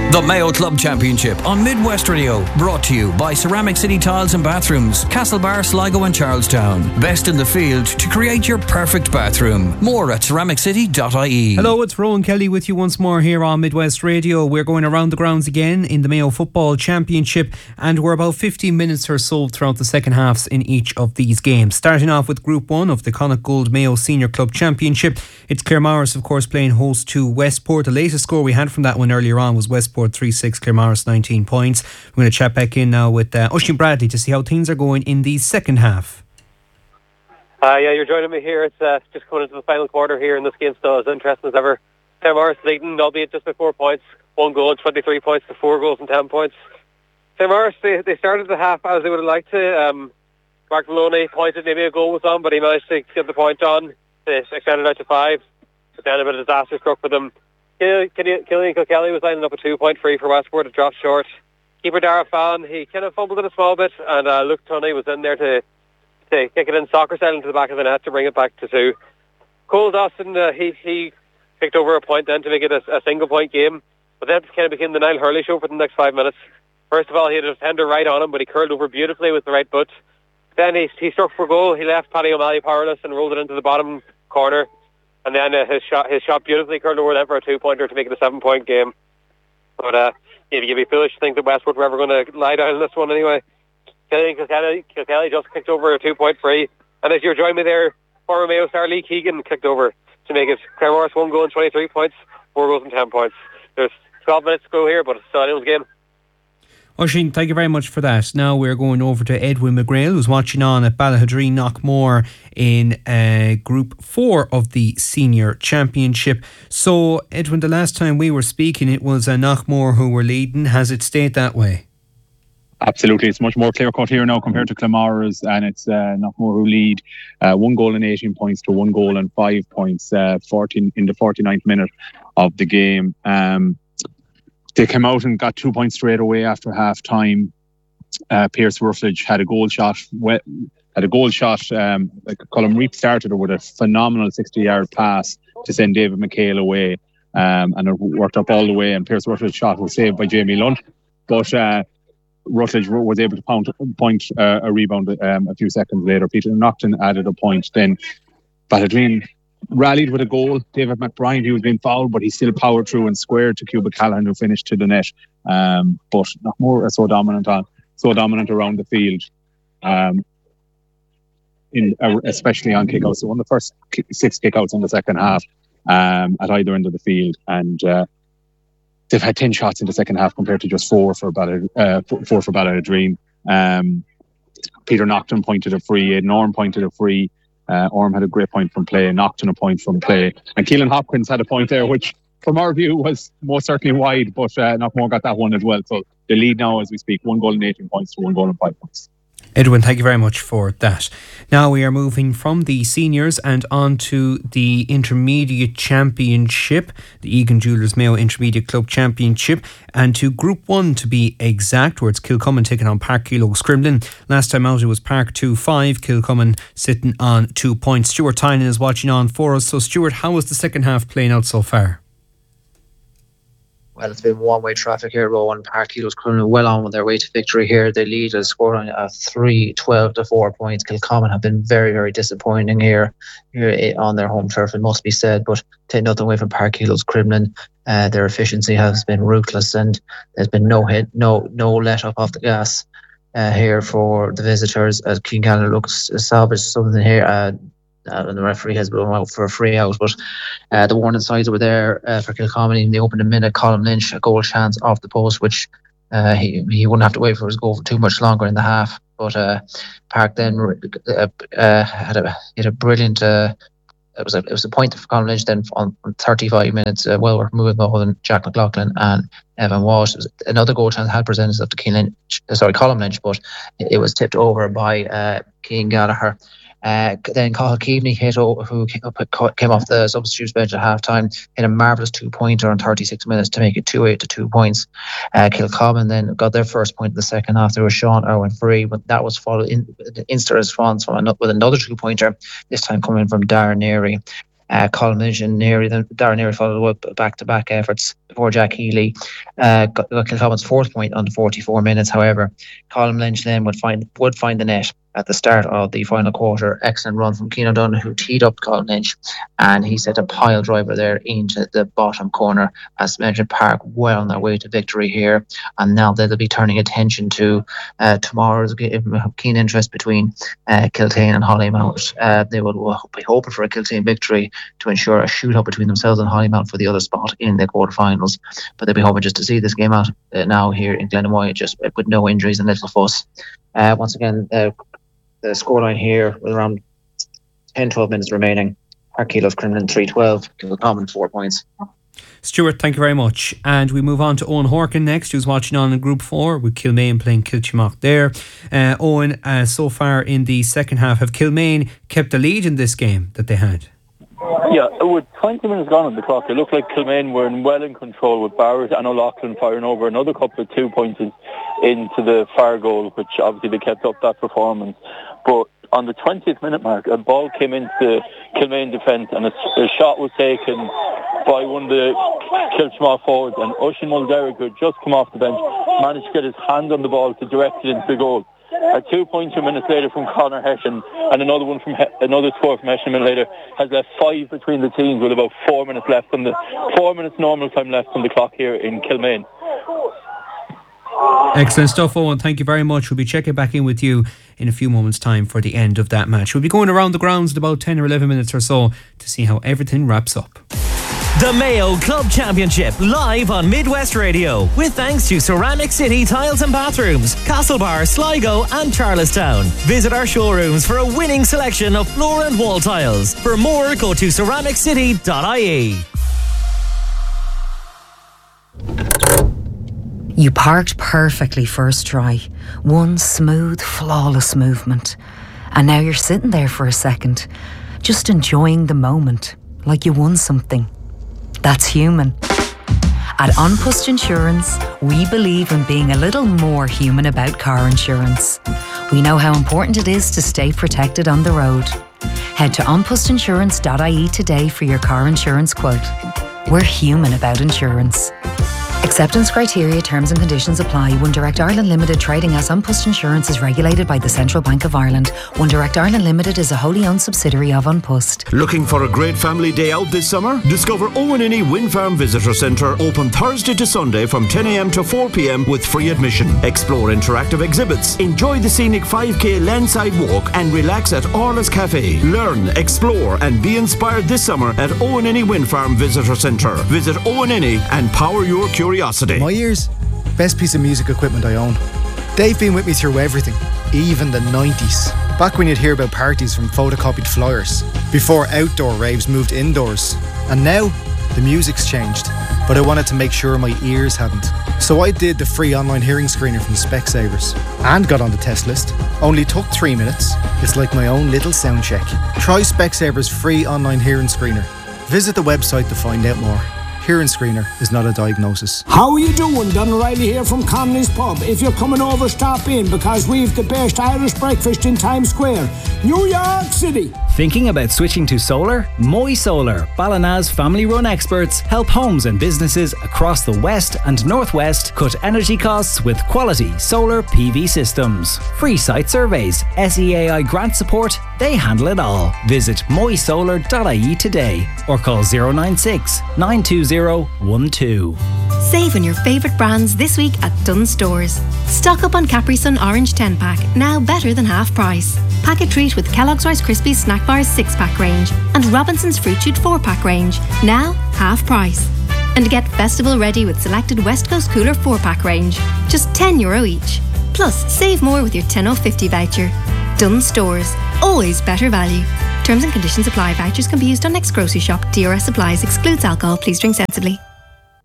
The Mayo Club Championship on Midwest Radio, brought to you by Ceramic City Tiles and Bathrooms, Castlebar, Sligo and Charlestown. Best in the field to create your perfect bathroom. More at ceramiccity.ie. Hello, it's Rowan Kelly with you once more here on Midwest Radio. We're going around the grounds again in the Mayo Football Championship, and we're about 15 minutes or so throughout the second halves in each of these games. Starting off with Group 1 of the Connacht Gold Mayo Senior Club Championship. It's Claremorris, of course, playing host to Westport. The latest score we had from that one earlier on was Westport 3-6, Claremorris 19 points. We're going to chat back in now with Oisín Bradley to see how things are going in the second half. Yeah, you're joining me here. It's just coming into the final quarter here, and this game's still as interesting as ever. Claremorris leading, albeit just by 4 points. 1 goal, 23 points to 4 goals and 10 points. Claremorris, they started the half as they would have liked to. Mark Maloney pointed maybe a goal was on, but he managed to get the point on to extend it out to 5. But then a bit of disaster struck for them. Killian Kilkelly was lining up a 2-point free for Westport. It dropped short. Keeper Dara Fallon, he kind of fumbled it a small bit, and Luke Tunney was in there to kick it in soccer style into the back of the net to bring it back to 2. Cole Dawson, he picked over a point then to make it a single-point game, but that kind of became the Niall Hurley show for the next 5 minutes. First of all, he had a defender right on him, but he curled over beautifully with the right foot. Then he struck for goal. He left Paddy O'Malley powerless and rolled it into the bottom corner. And then his shot beautifully curled over then for a 2-pointer to make it a 7-point game. But you'd be foolish to think that Westport were ever going to lie down in this one anyway. Kilkelly just kicked over a 2-point free. And as you're joining me there, former Mayo star Lee Keegan kicked over to make it Claremorris 1 goal and 23 points, 4 goals and 10 points. There's 12 minutes to go here, but it's still anyone's game. Oisín, thank you very much for that. Now we're going over to Edwin McGrail, who's watching on at Ballahadreen Knockmore in Group 4 of the Senior Championship. So, Edwin, the last time we were speaking, it was Knockmore who were leading. Has it stayed that way? Absolutely. It's much more clear-cut here now compared to Claremorris, and it's Knockmore who lead 1 goal and 18 points to 1 goal and 5 points 14 in the 49th minute of the game. They came out and got 2 points straight away after half time. Pierce Ruffledge had a goal shot. Colm Reap started it with a phenomenal 60-yard pass to send David McHale away, and it worked up all the way. And Pierce Ruffledge's shot was saved by Jamie Lunt, but Ruffledge was able to point a rebound a few seconds later. Peter Naughton added a point. Then Ballahadreen rallied with a goal. David McBride, he was being fouled, but he still powered through and squared to Cuba Callahan, who finished to the net. But Knockmore are so dominant around the field, especially on kickouts. So one of the first 6 kickouts in the second half at either end of the field, and they've had 10 shots in the second half compared to just 4 for Ballahadreen. Peter Naughton pointed a free. Norm pointed a free. Orm had a great point from play, Naughton a point from play, and Keelan Hopkins had a point there, which from our view was most certainly wide, but Knockmore got that one as well. So the lead now as we speak, 1 goal and 18 points to 1 goal and 5 points. Edwin, thank you very much for that. Now we are moving from the seniors and on to the Intermediate Championship, the Egan Jewellers Mayo Intermediate Club Championship, and to Group 1 to be exact, where it's Kilcummin taking on Park Kilo Scrimlin. Last time out it was Park 2-5, Kilcummin sitting on 2 points. Stuart Tynan is watching on for us. So Stuart, how is the second half playing out so far? Well, it's been one-way traffic here, Rowan. Park Kilo's currently well on with their way to victory here. They lead a score on 12 to 4 points. Kilcommon have been very, very disappointing here on their home turf, it must be said, but take nothing away from Park Kilo's Criblin. Their efficiency has been ruthless, and there's been no let up off the gas here for the visitors, as King Gallagher looks to salvage something here. And the referee has blown out for a free out, but the warning signs were there for Kilcommon in the opening minute. Colm Lynch, a goal chance off the post, which he wouldn't have to wait for his goal for too much longer in the half. But Park then had a brilliant. It was a point for Colm Lynch then on 35 minutes. Well worth moving more than Jack McLaughlin and Evan Walsh. Another goal chance had presented itself to Colm Lynch, but it was tipped over by Keane Gallagher. Then Cathal Keaveney who came off the substitutes bench at half time, hit a marvellous 2-pointer on 36 minutes to make it 2-8 to 2 points. Kilcommon then got their first point in the second half. There was Sean Irwin free, but that was followed in instant response with another 2-pointer, this time coming from Darren Neary. Colin Lynch and Darren Neary followed up back-to-back efforts before Jack Healy got Kilcommon's 4th point under 44 minutes. However, Colin Lynch then would find the net at the start of the final quarter. Excellent run from Cian O'Donoghue, who teed up Colin Lynch, and he set a pile driver there into the bottom corner. As mentioned, Park well on their way to victory here, and now they'll be turning attention to tomorrow's game of keen interest between Kiltane and Hollymount. They will be hoping for a Kiltane victory to ensure a shootout between themselves and Hollymount for the other spot in the quarterfinals, but they'll be hoping just to see this game out now here in Glenamoy, just with no injuries and little fuss. Once again, the scoreline here with around 10-12 minutes remaining. Arkelos Crinoline 3-12, Kilcommon 4 points. Stuart, thank you very much. And we move on to Owen Horkin next, who's watching on in Group 4 with Kilmaine playing Kilchimach there. Owen, so far in the second half, have Kilmaine kept the lead in this game that they had? Yeah, with 20 minutes gone on the clock, it looked like Kilmaine were well in control, with Barrett and O'Loughlin firing over another couple of 2-pointers into the far goal, which obviously they kept up that performance. But on the 20th minute mark, a ball came into Kilmaine defence and a shot was taken by one of the Kilchimach forwards, and Oisin Mulderrick, who had just come off the bench, managed to get his hand on the ball to direct it into the goal. A 2-pointer minutes later from Conor Hession, and another score from Hession a minute later, has left 5 between the teams with about 4 minutes left on the 4 minutes normal time left on the clock here in Kilmaine. Excellent stuff, Owen. Thank you very much. We'll be checking back in with you in a few moments' time for the end of that match. We'll be going around the grounds in about 10 or 11 minutes or so to see how everything wraps up. The Mayo Club Championship live on Midwest Radio, with thanks to Ceramic City Tiles and Bathrooms, Castlebar, Sligo and Charlestown. Visit our showrooms for a winning selection of floor and wall tiles. For more, go to ceramiccity.ie. You parked perfectly first try. One smooth, flawless movement. And now you're sitting there for a second, just enjoying the moment, like you won something. That's human. At An Post Insurance, we believe in being a little more human about car insurance. We know how important it is to stay protected on the road. Head to onpostinsurance.ie today for your car insurance quote. We're human about insurance. Acceptance criteria, terms and conditions apply. One Direct Ireland Limited, trading as An Post Insurance, is regulated by the Central Bank of Ireland. One Direct Ireland Limited is a wholly owned subsidiary of An Post. Looking for a great family day out this summer? Discover Owenini Wind Farm Visitor Centre, open Thursday to Sunday from 10 a.m. to 4 p.m. with free admission. Explore interactive exhibits, enjoy the scenic 5k landside walk and relax at Orla's Cafe. Learn, explore and be inspired this summer at Owenini Wind Farm Visitor Centre. Visit Owenini and power your curiosity. My ears, best piece of music equipment I own. They've been with me through everything, even the 90s. Back when you'd hear about parties from photocopied flyers, before outdoor raves moved indoors. And now, the music's changed, but I wanted to make sure my ears hadn't. So I did the free online hearing screener from Specsavers and got on the test list. Only took 3 minutes. It's like my own little sound check. Try Specsavers free online hearing screener. Visit the website to find out more. Hearing screener is not a diagnosis. How are you doing? Don O'Reilly here from Connolly's Pub. If you're coming over, stop in, because we've the best Irish breakfast in Times Square, New York City. Thinking about switching to solar? Moy Solar, Ballina's family-run experts, help homes and businesses across the West and Northwest cut energy costs with quality solar PV systems. Free site surveys, SEAI grant support, they handle it all. Visit moysolar.ie today or call 096 920 12. Save on your favourite brands this week at Dunnes Stores. Stock up on Capri Sun Orange 10-pack, now better than half price. Pack a treat with Kellogg's Rice Krispies Snack Bars 6-pack range and Robinson's Fruit Shoot 4-pack range, now half price. And get festival ready with selected West Coast Cooler 4-pack range, just €10 each. Plus, save more with your 10/50 voucher. Dunnes Stores, always better value. Terms and conditions apply. Vouchers can be used on next grocery shop. DRS applies. Excludes alcohol. Please drink sensibly.